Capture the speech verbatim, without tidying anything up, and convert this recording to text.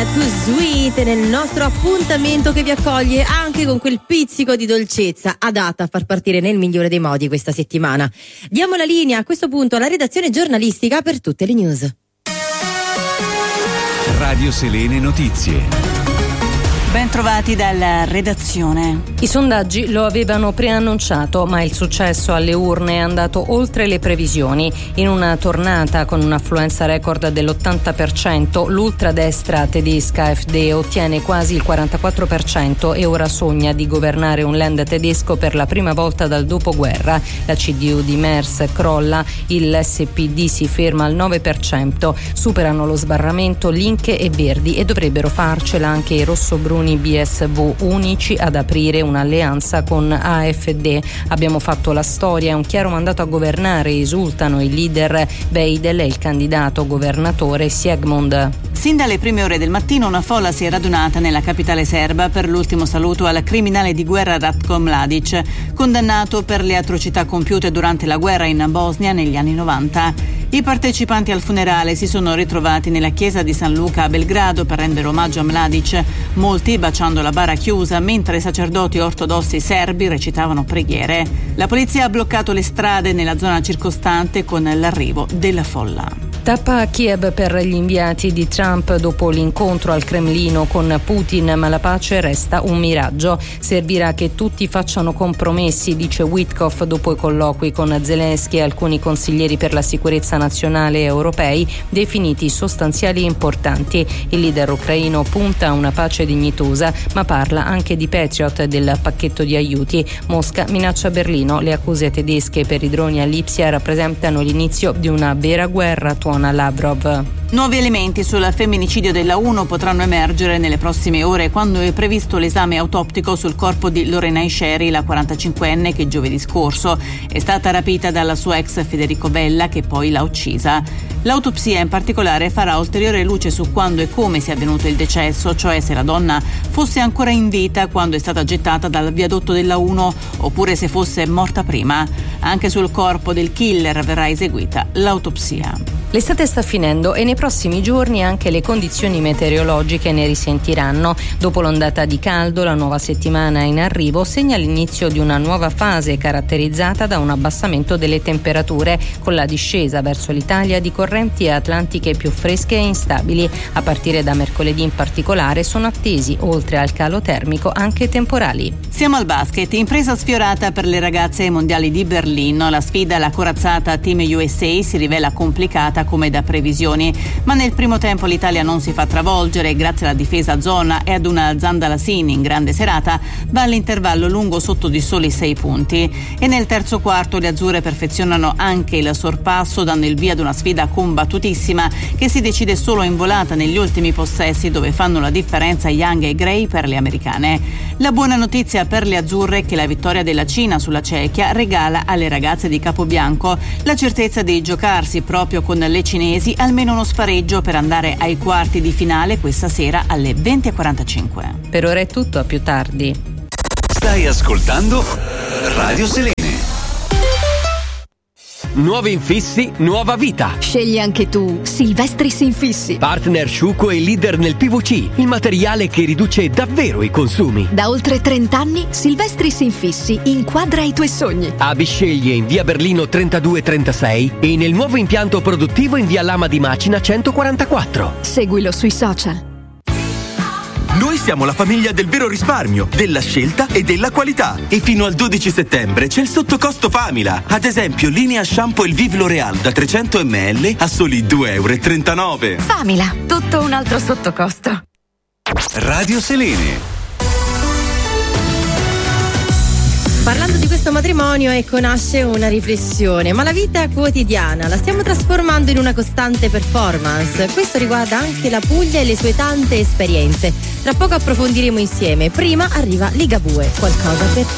Too Sweet nel nostro appuntamento che vi accoglie anche con quel pizzico di dolcezza adatta a far partire nel migliore dei modi questa settimana. Diamo la linea a questo punto alla redazione giornalistica per tutte le news. Radio Selene Notizie. Ben trovati dalla redazione. I sondaggi lo avevano preannunciato, ma il successo alle urne è andato oltre le previsioni. In una tornata con un'affluenza record dell'ottanta per cento, l'ultradestra tedesca A F D ottiene quasi il quarantaquattro per cento e ora sogna di governare un land tedesco per la prima volta dal dopoguerra. La C D U di Merz crolla, il S P D si ferma al nove per cento. Superano lo sbarramento Linke e Verdi e dovrebbero farcela anche i rossobruni B S V, unici ad aprire un'alleanza con A F D. Abbiamo fatto la storia, è un chiaro mandato a governare, esultano i leader Weidel e il candidato governatore Siegmund. Sin dalle prime ore del mattino una folla si è radunata nella capitale serba per l'ultimo saluto al criminale di guerra Ratko Mladic, condannato per le atrocità compiute durante la guerra in Bosnia negli anni novanta. I partecipanti al funerale si sono ritrovati nella chiesa di San Luca a Belgrado per rendere omaggio a Mladic, molti baciando la bara chiusa mentre i sacerdoti ortodossi serbi recitavano preghiere. La polizia ha bloccato le strade nella zona circostante con l'arrivo della folla. Tappa a Kiev per gli inviati di Trump dopo l'incontro al Cremlino con Putin, ma la pace resta un miraggio. Servirà che tutti facciano compromessi, dice Witkoff dopo i colloqui con Zelensky e alcuni consiglieri per la sicurezza nazionale europei definiti sostanziali e importanti. Il leader ucraino punta a una pace dignitosa, ma parla anche di Patriot e del pacchetto di aiuti. Mosca minaccia Berlino. Le accuse tedesche per i droni a Lipsia rappresentano l'inizio di una vera guerra, tuona Lavrov. Nuovi elementi sul femminicidio della uno potranno emergere nelle prossime ore, quando è previsto l'esame autoptico sul corpo di Lorena Sherry, la quarantacinquenne che giovedì scorso è stata rapita dalla sua ex Federico Bella, che poi l'ha uccisa. L'autopsia in particolare farà ulteriore luce su quando e come sia avvenuto il decesso, cioè se la donna fosse ancora in vita quando è stata gettata dal viadotto della uno oppure se fosse morta prima. Anche sul corpo del killer verrà eseguita l'autopsia. L'estate sta finendo e nei prossimi giorni anche le condizioni meteorologiche ne risentiranno. Dopo l'ondata di caldo, la nuova settimana in arrivo segna l'inizio di una nuova fase caratterizzata da un abbassamento delle temperature, con la discesa verso l'Italia di correnti atlantiche più fresche e instabili. A partire da mercoledì in particolare sono attesi, oltre al calo termico, anche temporali. Siamo al basket, impresa sfiorata per le ragazze ai mondiali di Berlino. La sfida alla corazzata Team U S A si rivela complicata come da previsioni, ma nel primo tempo l'Italia non si fa travolgere grazie alla difesa a zona e ad una Zanda Lasini in grande serata va all'intervallo lungo sotto di soli sei punti, e nel terzo quarto le azzurre perfezionano anche il sorpasso, dando il via ad una sfida combattutissima che si decide solo in volata negli ultimi possessi, dove fanno la differenza Young e Gray per le americane. La buona notizia per le azzurre è che la vittoria della Cina sulla Cechia regala alle ragazze di Capobianco la certezza di giocarsi proprio con le cinesi almeno uno spareggio per andare ai quarti di finale questa sera alle venti e quarantacinque. Per ora è tutto, a più tardi. Stai ascoltando Radio Selene. Nuovi infissi, nuova vita. Scegli anche tu Silvestris Infissi. Partner Sciuco e leader nel P V C, il materiale che riduce davvero i consumi. Da oltre trenta anni Silvestris Infissi inquadra i tuoi sogni. A Bisceglie in via Berlino trentadue trentasei e nel nuovo impianto produttivo in via Lama di Macina centoquarantaquattro. Seguilo sui social. Noi siamo la famiglia del vero risparmio, della scelta e della qualità. E fino al dodici settembre c'è il sottocosto Famila. Ad esempio, linea shampoo il Vive L'Oreal da trecento millilitri a soli due e trentanove euro. Famila, tutto un altro sottocosto. Radio Selene. Parlando di questo matrimonio, ecco, nasce una riflessione. Ma la vita quotidiana la stiamo trasformando in una costante performance? Questo riguarda anche la Puglia e le sue tante esperienze. Tra poco approfondiremo insieme. Prima arriva Ligabue, qualcosa per